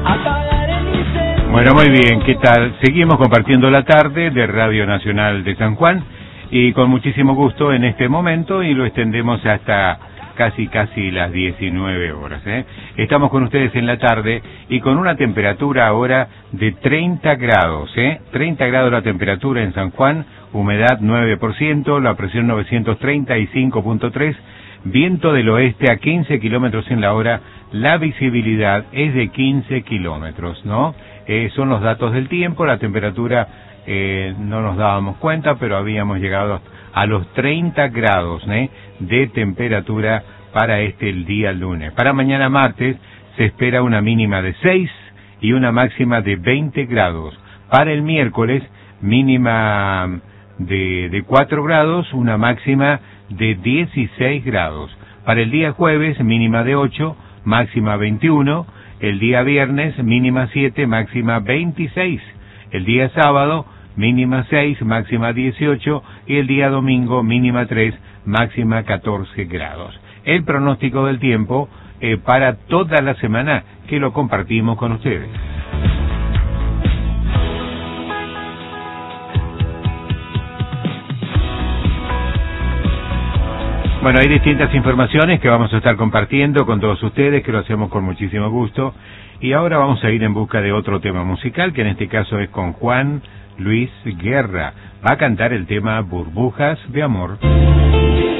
Bueno, muy bien, ¿qué tal? Seguimos compartiendo la tarde de Radio Nacional de San Juan y con muchísimo gusto en este momento y lo extendemos hasta casi las 19 horas. Estamos con ustedes en la tarde y con una temperatura ahora de 30 grados. 30 grados la temperatura en San Juan, humedad 9%, la presión 935.3, viento del oeste a 15 kilómetros en la hora, la visibilidad es de 15 kilómetros, ¿no? Son los datos del tiempo, la temperatura no nos dábamos cuenta, pero habíamos llegado a los 30 grados de temperatura para el día lunes. Para mañana martes se espera una mínima de 6 y una máxima de 20 grados. Para el miércoles, mínima de 4 grados, una máxima de 16 grados. Para el día jueves, mínima de 8, máxima 21. El día viernes, mínima 7, máxima 26. El día sábado, mínima 6, máxima 18. Y el día domingo, mínima 3, máxima 14 grados. El pronóstico del tiempo para toda la semana que lo compartimos con ustedes. Bueno, hay distintas informaciones que vamos a estar compartiendo con todos ustedes, que lo hacemos con muchísimo gusto. Y ahora vamos a ir en busca de otro tema musical, que en este caso es con Juan Luis Guerra. Va a cantar el tema Burbujas de Amor.